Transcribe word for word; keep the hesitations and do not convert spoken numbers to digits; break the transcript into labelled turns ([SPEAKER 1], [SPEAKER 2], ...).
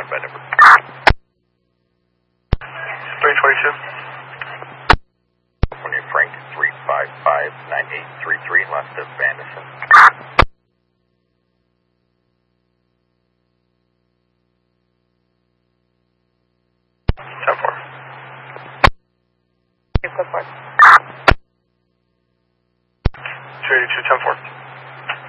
[SPEAKER 1] bed number. three twenty-two. California Frank three five five nine eight three three, left of Anderson. ten four. two eighty-two, ten four.